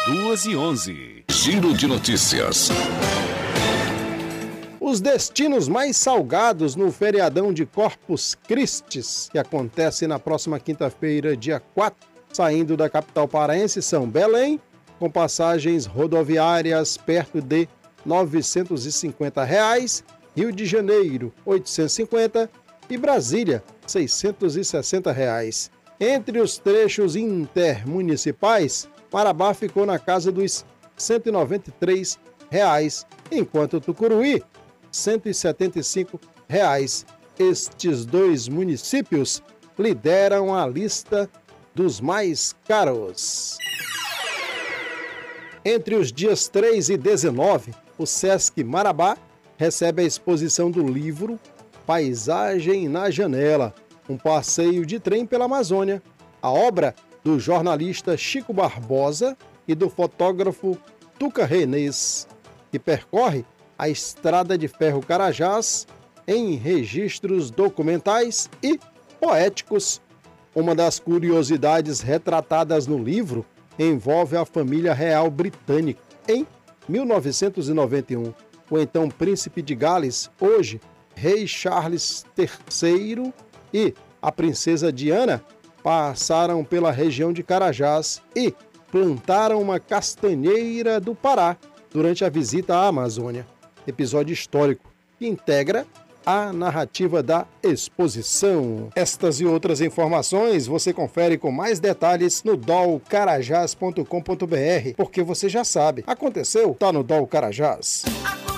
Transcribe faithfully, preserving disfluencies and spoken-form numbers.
duas e onze. Giro de notícias. Os destinos mais salgados no feriadão de Corpus Christi, que acontece na próxima quinta-feira, dia quatro, saindo da capital paraense, são Belém, com passagens rodoviárias perto de novecentos e cinquenta reais, Rio de Janeiro, oitocentos e cinquenta e Brasília, seiscentos e sessenta reais. Entre os trechos intermunicipais, Marabá ficou na casa dos cento e noventa e três reais, enquanto Tucuruí, cento e setenta e cinco reais. Estes dois municípios lideram a lista dos mais caros. Entre os dias três e dezenove, o Sesc Marabá recebe a exposição do livro Paisagem na Janela, um passeio de trem pela Amazônia, a obra do jornalista Chico Barbosa e do fotógrafo Tuca Renês, que percorre a Estrada de Ferro Carajás em registros documentais e poéticos. Uma das curiosidades retratadas no livro envolve a família real britânica. Em mil novecentos e noventa e um, o então príncipe de Gales, hoje rei Charles terceiro, e a princesa Diana passaram pela região de Carajás e plantaram uma castanheira do Pará durante a visita à Amazônia. Episódio histórico que integra a narrativa da exposição. Estas e outras informações você confere com mais detalhes no dol carajás ponto com ponto br, porque você já sabe, aconteceu, tá no Dol Carajás.